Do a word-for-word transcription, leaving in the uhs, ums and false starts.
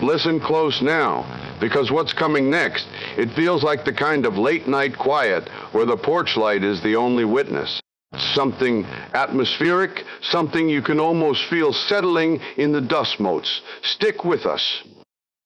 listen close now, because what's coming next, it feels like the kind of late-night quiet where the porch light is the only witness. Something atmospheric, something you can almost feel settling in the dust motes. Stick with us.